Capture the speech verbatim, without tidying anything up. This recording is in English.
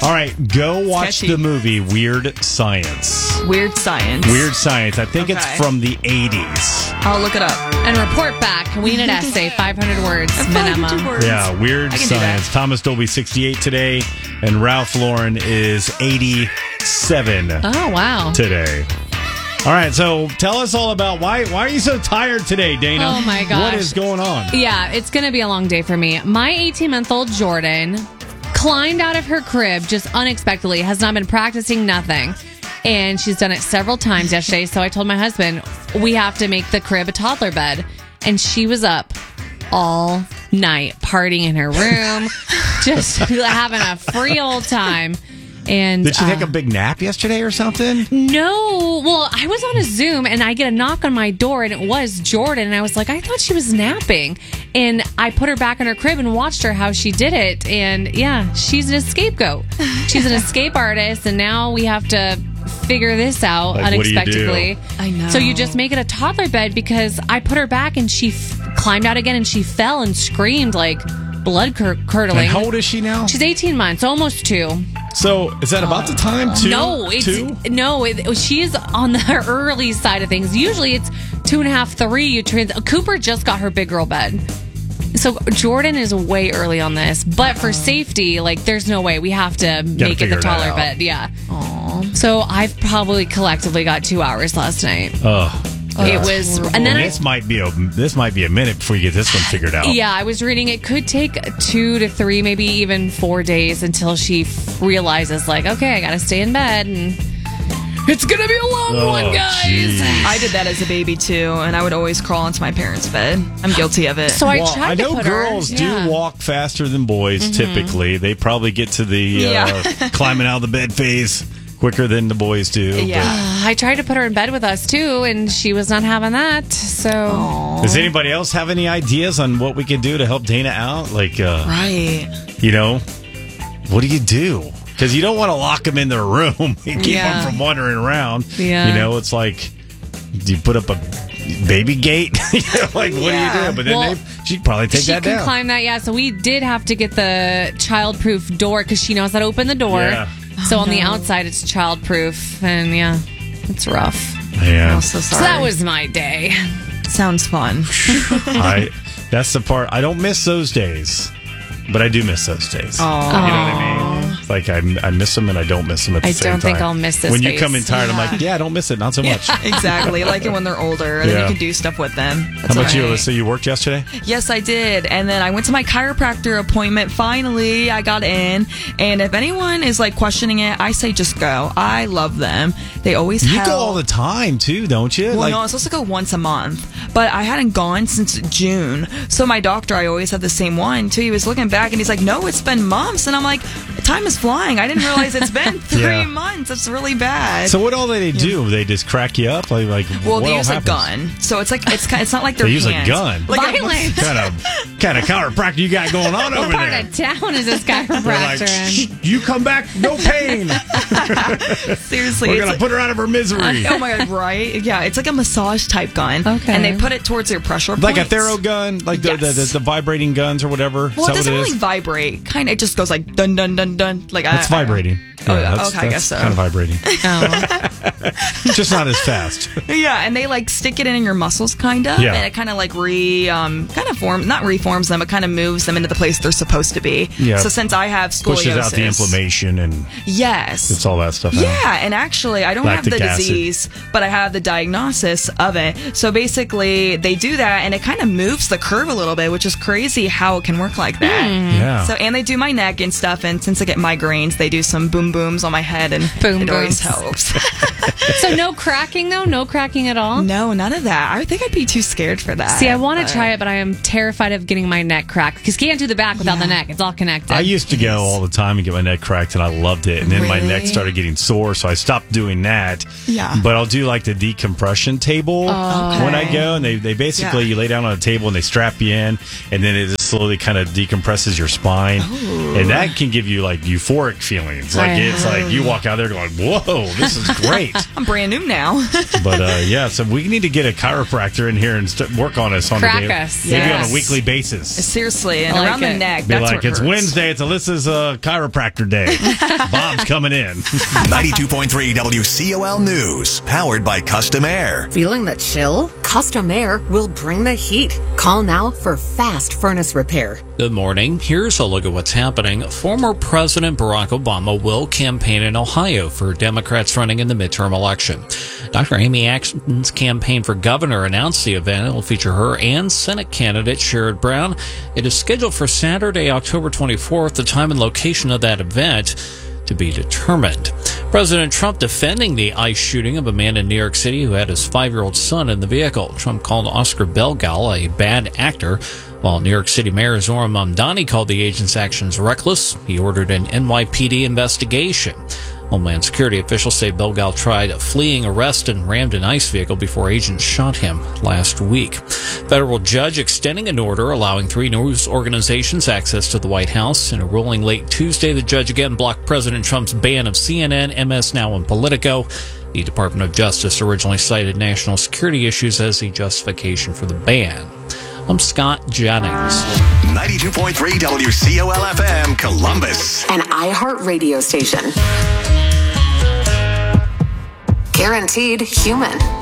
All right, go watch Sketchy. the movie Weird Science. Weird Science. Weird Science. I think Okay. it's from the eighties. I'll look it up. And report back. We need an essay, five hundred words minimum. Words. Yeah, Weird I can do that. Science. Thomas Dolby, sixty-eight today, and Ralph Lauren is eighty-seven Oh, wow. today. All right, so tell us all about why why are you so tired today, Dana? Oh, my gosh. What is going on? Yeah, it's going to be a long day for me. My eighteen-month-old Jordan climbed out of her crib just unexpectedly, has not been practicing nothing. And she's done it several times yesterday. So I told my husband, we have to make the crib a toddler bed. And she was up all night, partying in her room, just having a free old time. And Did she take uh, a big nap yesterday or something? No. Well, I was on a Zoom and I get a knock on my door and it was Jordan. And I was like, I thought she was napping. And I put her back in her crib and watched her how she did it. And yeah, she's an scapegoat. She's an escape artist. And now we have to figure this out Like, what do you do? unexpectedly. I know. So you just make it a toddler bed because I put her back and she f- climbed out again and she fell and screamed like blood cur- curdling. And how old is she now? She's eighteen months, almost two. So is that about the time? Two? No, it's Two? no. It, she's on the early side of things. Usually, it's two and a half, three. You trans- Cooper just got her big girl bed, so Jordan is way early on this. But for safety, like, there's no way we have to make it figure the that taller out. bed. Yeah. So I've probably collectively got two hours last night. Oh, It was, and then and I. this might be a this might be a minute before you get this one figured out. Yeah, I was reading it could take two to three, maybe even four days until she f- realizes, like, okay, I got to stay in bed, and it's gonna be a long Oh, one, guys. geez. I did that as a baby too, and I would always crawl into my parents' bed. I'm guilty of it. So I Well, tried I know to put girls her, do yeah. walk faster than boys. Mm-hmm. Typically, they probably get to the uh, Yeah. climbing out of the bed phase quicker than the boys do. Yeah. I tried to put her in bed with us too, and she was not having that. So But does anybody else have any ideas on what we can do to help Dana out? Like, uh, right. you know, what do you do? Because you don't want to lock them in their room and keep Yeah. them from wandering around. Yeah. You know, it's like, do you put up a baby gate? You know, like, what Yeah. do you do? But then Well, they, she'd probably take she that can down. climb that, yeah. So we did have to get the child-proof door because she knows how to open the door. Yeah. So on the outside, it's child-proof, and yeah, it's rough. Yeah. I'm so So sorry. that was my day. Sounds fun. I, that's the part. I don't miss those days, but I do miss those days. Oh. You know what I mean? It's like I, I miss them and I don't miss them at the I same time. don't think I'll miss this When you phase. come in tired, I'm Yeah. like, yeah, I don't miss it. Not so much. Exactly. Like it when they're older, and then Yeah. you can do stuff with them. How That's about you, right. Alyssa? You worked yesterday? Yes, I did. And then I went to my chiropractor appointment. Finally, I got in. And if anyone is like questioning it, I say just go. I love them. They always You help. go all the time, too, don't you? Well, like, no, I'm supposed to go once a month, but I hadn't gone since June. So my doctor, I always have the same one too. He was looking back and he's like, "No, it's been months," and I'm like, "Time is flying. I didn't realize it's been three Yeah. months. It's really bad." so what all do they do? They just crack you up? Like, like well, what they all use a happens? gun, so it's like it's ki- it's not like their They use a hands. gun? Like a- Violent. kind of kind of chiropractor you got going on What over part there? of town is this They're like, chiropractor "Shh, in? you come back, no pain. Seriously, We're it's gonna like- put her out of her misery. Oh my god, right? Yeah, it's like a massage type gun. Okay. And they put it towards your pressure Like a points. Thero gun, like the, the, Yes. the, the vibrating guns or whatever. Well, it Is that doesn't what it really is? vibrate. Kind of, it just goes like dun dun dun dun. Like That's I, I- vibrating. Oh, Yeah, yeah, that's, okay, I that's guess so. kind of vibrating. Oh. Just not as fast. Yeah, and they like stick it in your muscles, kind of, Yeah. and it kind of like re, um, kind of form, not reforms them, but kind of moves them into the place they're supposed to be. Yeah. So since I have scoliosis, Pushes out the inflammation and Yes. it's all that stuff. out. Yeah, and actually, I don't have Lactic the acid. disease, but I have the diagnosis of it. So basically, they do that, and it kind of moves the curve a little bit, which is crazy how it can work like that. Yeah. So, and they do my neck and stuff, and since I get migraines, they do some boom booms on my head, and Boom it always booms. helps. So no cracking though? No cracking at all? No, none of that. I think I'd be too scared for that. See, I want to but- try it, but I am terrified of getting my neck cracked because you can't do the back without Yeah. the neck. It's all connected. I used to go all the time and get my neck cracked, and I loved it. And then my Really? neck started getting sore, so I stopped doing that. Yeah. But I'll do like the decompression table Oh, when I go, and they, they basically Yeah. you lay down on a table and they strap you in, and then it just slowly kind of decompresses your spine. Ooh. And that can give you like euphoric feelings. Like I it's like you walk out there going, whoa, this is great. I'm brand new now. But uh, yeah, so we need to get a chiropractor in here and st- work on us on Crack a day, us. maybe Yes. on a weekly basis. Seriously, and I like around it. the neck. Be That's like, where it it's hurts. Wednesday, it's Alyssa's uh, chiropractor day. Bob's coming in. ninety-two point three W C O L News, powered by Custom Air. Feeling the chill? Custom Air will bring the heat. Call now for fast furnace repair. Good morning. Here's a look at what's happening. Former President Barack Obama will campaign in Ohio for Democrats running in the midterm election. Doctor Amy Acton's campaign for governor announced the event. It will feature her and Senate candidate Sherrod Brown. It is scheduled for Saturday, October twenty-fourth. The time and location of that event to be determined. President Trump defending the ICE shooting of a man in New York City who had his five-year-old son in the vehicle. Trump called Oscar Belgal a bad actor, while New York City Mayor Zohran Mamdani called the agent's actions reckless. He ordered an N Y P D investigation. Homeland Security officials say Belgal tried fleeing arrest and rammed an ICE vehicle before agents shot him last week. Federal judge extending an order allowing three news organizations access to the White House. In a ruling late Tuesday, the judge again blocked President Trump's ban of C N N, M S Now, and Politico. The Department of Justice originally cited national security issues as the justification for the ban. I'm Scott Jennings. ninety-two point three W C O L F M, Columbus. An iHeart radio station. Guaranteed human.